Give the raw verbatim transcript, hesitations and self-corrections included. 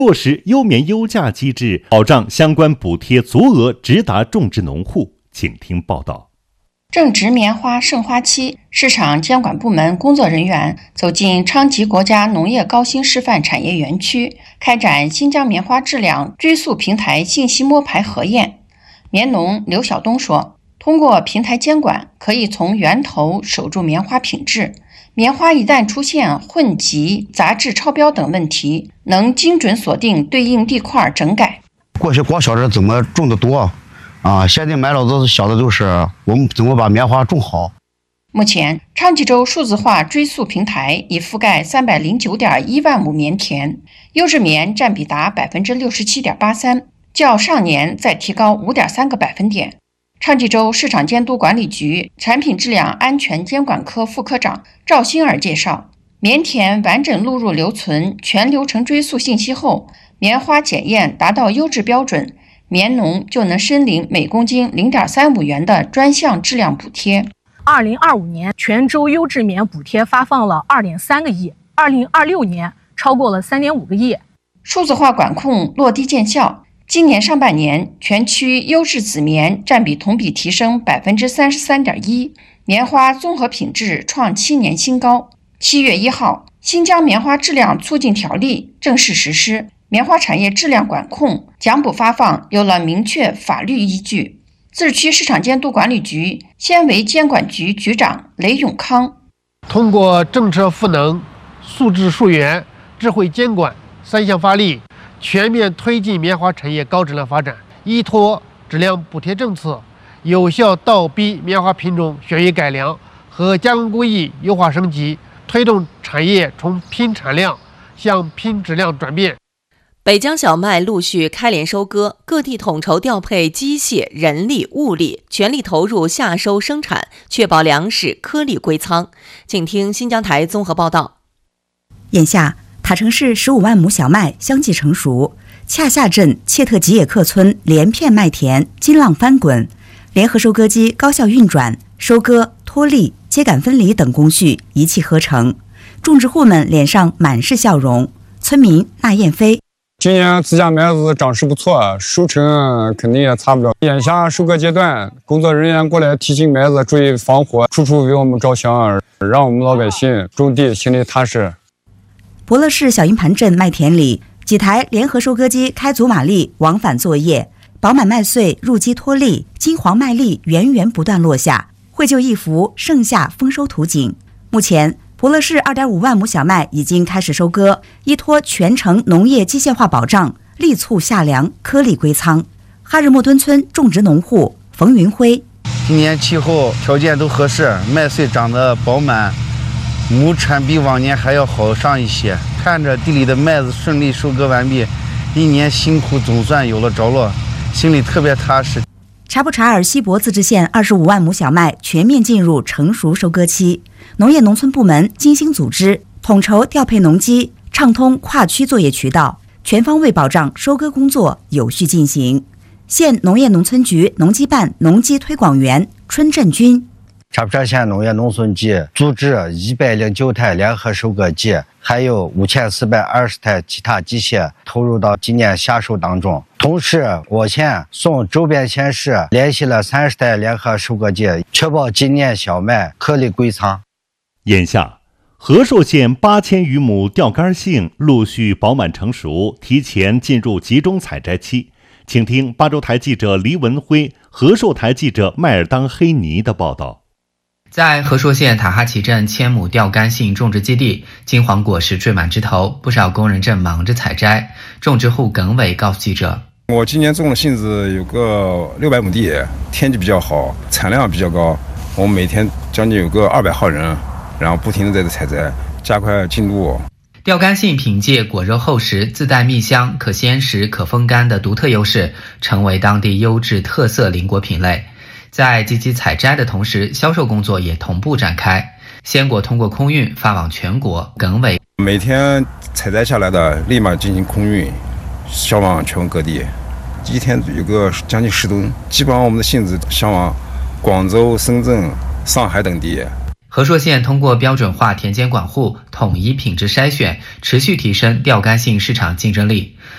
落实优棉优价机制，保障相关补贴足额直达种植农户。请听报道。 正值棉花盛花期，市场监管部门工作人员走进昌吉国家农业高新示范产业园区，开展新疆棉花质量追溯平台信息摸排核验。棉农刘晓东说，通过平台监管，可以从源头守住棉花品质。棉花一旦出现混集、杂质超标等问题，能精准锁定对应地块整改。 过去光晓得怎么种得多啊，现在满脑子想的都是我们怎么把棉花种好。 目前，昌吉州数字化追溯平台已覆盖三百零九点一万亩棉田，优质棉占比达百分之六十七点八三，较上年再提高五点三个百分点。昌吉州市场监督管理局产品质量安全监管科副科长赵欣儿介绍，棉田完整录入留存全流程追溯信息后，棉花检验达到优质标准，棉农就能申领每公斤 零点三五元的专项质量补贴。 二零二五年全州优质棉补贴发放了 二点三个亿，二零二六年超过了 三点五个亿。 数字化管控落地见效，今年上半年全区优质紫棉占比同比提升 百分之三十三点一， 棉花综合品质创七年新高。七月一号，新疆棉花质量促进条例正式实施，棉花产业质量管控、奖补发放有了明确法律依据。自治区市场监督管理局纤维监管局局长雷永康， 通过政策赋能、素质溯源、智慧监管三项发力，全面推进棉花产业高质量发展，依托质量补贴政策，有效倒逼棉花品种选育改良和加工工艺优化升级，推动产业从拼产量向拼质量转变。 北疆小麦陆续开镰收割，各地统筹调配机械、人力、物力，全力投入夏收生产，确保粮食颗粒归仓。请听新疆台综合报道。 眼下，塔城市十五万亩小麦相继成熟，恰夏镇切特吉野克村连片麦田金浪翻滚，联合收割机高效运转，收割、脱粒、秸秆分离等工序一气呵成，种植户们脸上满是笑容。村民纳燕飞， 今年自家麦子长势不错，收成肯定也差不了。眼下收割阶段，工作人员过来提醒麦子注意防火，处处为我们着想，让我们老百姓种地心里踏实。 博乐市小营盘镇麦田里，几台联合收割机开足马力往返作业，饱满麦穗入机脱粒，金黄麦粒源源不断落下，绘就一幅盛夏丰收图景。目前博乐市 二点五万亩小麦已经开始收割，依托全程农业机械化保障，力促夏粮颗粒归仓。哈日莫墩村种植农户冯云辉， 今年气候条件都合适，麦穗长得饱满，亩产比往年还要好上一些。看着地里的麦子顺利收割完毕，一年辛苦总算有了着落，心里特别踏实。 察布查尔锡伯自治县二十五万亩小麦全面进入成熟收割期，农业农村部门精心组织，统筹调配农机，畅通跨区作业渠道，全方位保障收割工作有序进行。县农业农村局农机办农机推广员春振军， 察布查县农业农村局组织一百零九台联合收割机，还有五千四百二十台其他机械投入到今年夏收当中。同时，我县送周边县市联系了三十台联合收割机，确保今年小麦颗粒归仓。 眼下，和硕县八千余亩钓竿杏陆续饱满成熟，提前进入集中采摘期。请听巴州台记者黎文辉、和硕台记者迈尔当黑尼的报道。 在和硕县塔哈奇镇千亩钓竿杏种植基地，金黄果实缀满枝头，不少工人正忙着采摘。种植户耿伟告诉记者， 我今年种的杏子有个六百亩地，天气比较好，产量比较高，我们每天将近有个二百号人，然后不停地在这采摘，加快进度。 钓竿杏凭借果肉厚实、自带蜜香、可鲜食、可风干的独特优势，成为当地优质特色菱果品类。在积极采摘的同时，销售工作也同步展开。鲜果通过空运发往全国。耿伟， 每天采摘下来的立马进行空运，销往全国各地。一天有个将近十吨，基本上我们的杏子销往广州、深圳、上海等地。 和硕县通过标准化田间管护、统一品质筛选，持续提升钓竿杏市场竞争力。